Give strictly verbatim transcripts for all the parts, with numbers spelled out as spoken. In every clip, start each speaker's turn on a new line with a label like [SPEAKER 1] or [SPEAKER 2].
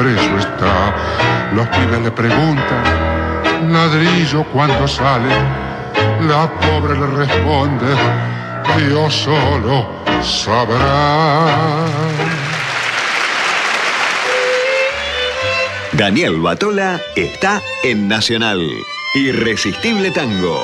[SPEAKER 1] preso está. Los pibes le preguntan, ladrillo, ¿cuándo sale? La pobre le responde, Dios solo sabrá.
[SPEAKER 2] Daniel Batola está en Nacional. Irresistible Tango.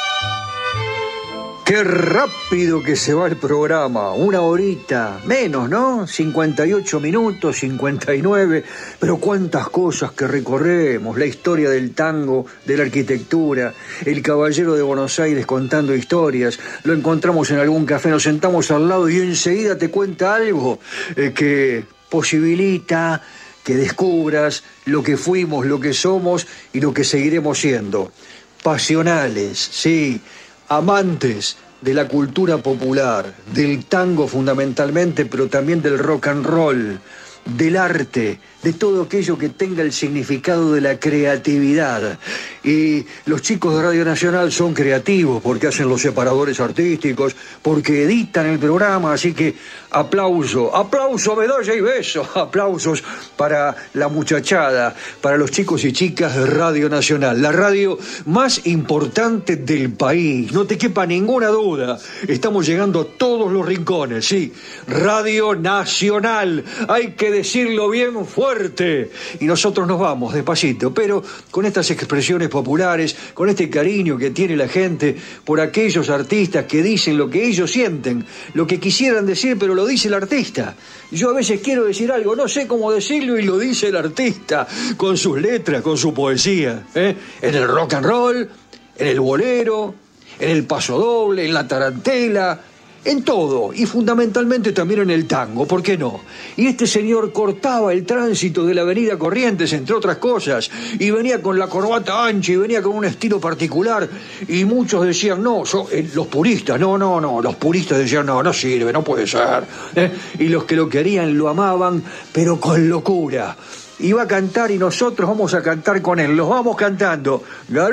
[SPEAKER 3] Qué rápido que se va el programa, una horita, menos, ¿no? cincuenta y ocho minutos, cincuenta y nueve, pero cuántas cosas que recorremos, la historia del tango, de la arquitectura, el caballero de Buenos Aires contando historias, lo encontramos en algún café, nos sentamos al lado y enseguida te cuenta algo eh, que posibilita que descubras lo que fuimos, lo que somos y lo que seguiremos siendo. Pasionales, sí, amantes de la cultura popular, del tango fundamentalmente, pero también del rock and roll, del arte, de todo aquello que tenga el significado de la creatividad. Y los chicos de Radio Nacional son creativos porque hacen los separadores artísticos, porque editan el programa, así que aplauso, aplauso, medalla y beso, aplausos para la muchachada, para los chicos y chicas de Radio Nacional, la radio más importante del país, no te quepa ninguna duda. Estamos llegando a todos los rincones, sí, Radio Nacional, hay que decirlo bien fuerte. Y nosotros nos vamos despacito, pero con estas expresiones populares, con este cariño que tiene la gente por aquellos artistas que dicen lo que ellos sienten, lo que quisieran decir, pero lo dice el artista. Yo a veces quiero decir algo, no sé cómo decirlo y lo dice el artista, con sus letras, con su poesía, ¿eh? En el rock and roll, en el bolero, en el pasodoble, en la tarantela, en todo, y fundamentalmente también en el tango, ¿por qué no? Y este señor cortaba el tránsito de la avenida Corrientes, entre otras cosas, y venía con la corbata ancha, y venía con un estilo particular, y muchos decían, no, yo, eh, los puristas, no, no, no, los puristas decían, no, no sirve, no puede ser, ¿eh? Y los que lo querían lo amaban, pero con locura. Iba a cantar y nosotros vamos a cantar con él. Los vamos cantando.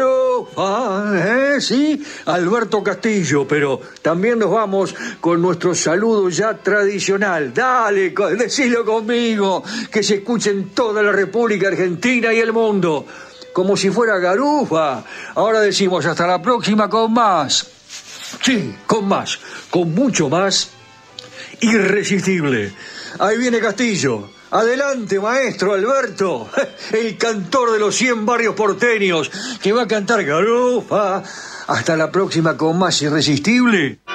[SPEAKER 3] Garofa, ¿eh? Sí, Alberto Castillo, pero también nos vamos con nuestro saludo ya tradicional. Dale, decilo conmigo, que se escuche en toda la República Argentina y el mundo. Como si fuera garufa. Ahora decimos hasta la próxima con más. Sí, con más, con mucho más. Irresistible. Ahí viene Castillo. Adelante, maestro Alberto, el cantor de los cien barrios porteños, que va a cantar garufa. Hasta la próxima con más Irresistible.